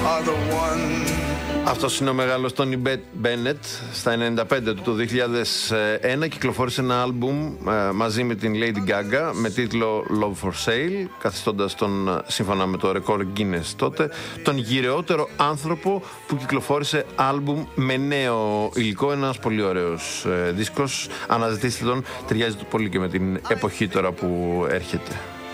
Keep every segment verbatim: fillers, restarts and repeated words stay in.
are the one. Αυτός είναι ο μεγάλος Τόνι Μπένετ. Στα ενενήντα πέντε του το δύο χιλιάδες ένα κυκλοφόρησε ένα άλμπουμ ε, μαζί με την Lady Gaga με τίτλο Love for Sale, καθιστώντας τον, σύμφωνα με το ρεκόρ Guinness τότε, τον γυρεότερο άνθρωπο που κυκλοφόρησε άλμπουμ με νέο υλικό. Ένας πολύ ωραίος ε, δίσκος. Αναζητήστε τον, ταιριάζει πολύ και με την εποχή τώρα που έρχεται.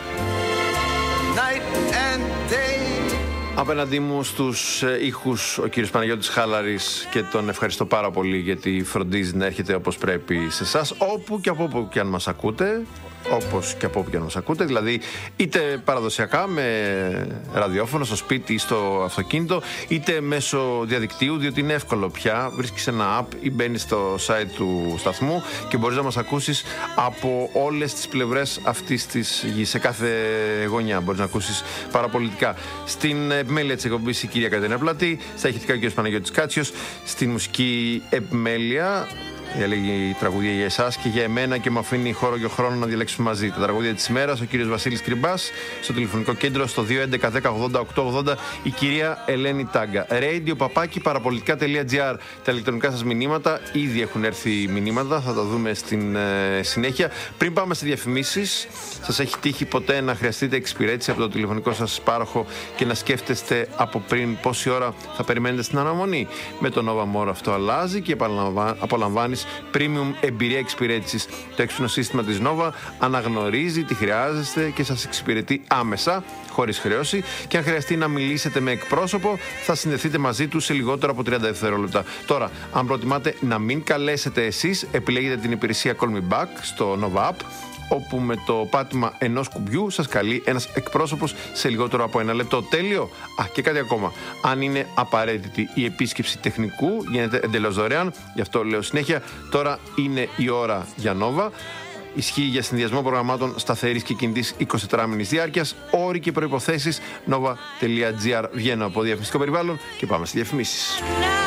Night and day. Απέναντί μου στους ήχους ο κύριος Παναγιώτης Χάλαρης, και τον ευχαριστώ πάρα πολύ γιατί φροντίζει να έρχεται όπως πρέπει σε εσάς, όπου και από όπου και αν μας ακούτε. Όπως και από όπου και αν μας ακούτε, δηλαδή είτε παραδοσιακά με ραδιόφωνο στο σπίτι ή στο αυτοκίνητο, είτε μέσω διαδικτύου, διότι είναι εύκολο πια. Βρίσκεις ένα app ή μπαίνεις στο site του σταθμού και μπορείς να μας ακούσεις από όλες τις πλευρές αυτής της γης, σε κάθε γωνιά μπορείς να ακούσεις παραπολιτικά. Στην επιμέλεια της εκπομπής η κυρία Κατερίνα Πλατή, στα ηχητικά ο κύριος Παναγιώτης Κάτσιος, στη μουσική επιμέλεια διαλέγει τραγούδια για εσάς και για εμένα και μου αφήνει χώρο και χρόνο να διαλέξουμε μαζί τα τραγούδια της ημέρας ο κύριος Βασίλης Κρυμπάς, στο τηλεφωνικό κέντρο στο δύο έντεκα δέκα ογδόντα οκτώ ογδόντα η κυρία Ελένη Τάγκα. radio παπάκι παραπολιτικά τελεία τζι άρ. Τα ηλεκτρονικά σας μηνύματα, ήδη έχουν έρθει μηνύματα, θα τα δούμε στην ε, συνέχεια. Πριν πάμε σε διαφημίσεις, σας έχει τύχει ποτέ να χρειαστείτε εξυπηρέτηση από το τηλεφωνικό σας πάροχο και να σκέφτεστε από πριν πόση ώρα θα περιμένετε στην αναμονή? Με το Nova More αυτό αλλάζει και απολαμβάνεις premium εμπειρία εξυπηρέτησης. Το έξυπνο σύστημα της Nova αναγνωρίζει τι χρειάζεστε και σας εξυπηρετεί άμεσα, χωρίς χρέωση, και αν χρειαστεί να μιλήσετε με εκπρόσωπο, θα συνδεθείτε μαζί του σε λιγότερο από τριάντα δευτερόλεπτα. Τώρα, αν προτιμάτε να μην καλέσετε εσείς, επιλέγετε την υπηρεσία Call Me Back στο Nova App, όπου με το πάτημα ενός κουμπιού σας καλεί ένας εκπρόσωπος σε λιγότερο από ένα λεπτό. Τέλειο! Α, και κάτι ακόμα. Αν είναι απαραίτητη η επίσκεψη τεχνικού, γίνεται εντελώς δωρεάν. Γι' αυτό λέω συνέχεια, τώρα είναι η ώρα για Nova. Ισχύει για συνδυασμό προγραμμάτων σταθερής και κινητής εικοσιτετράμινης διάρκειας. Όροι και προϋποθέσεις nova τελεία τζι άρ. Βγαίνω από διαφημιστικό περιβάλλον και πάμε στις διαφημίσεις.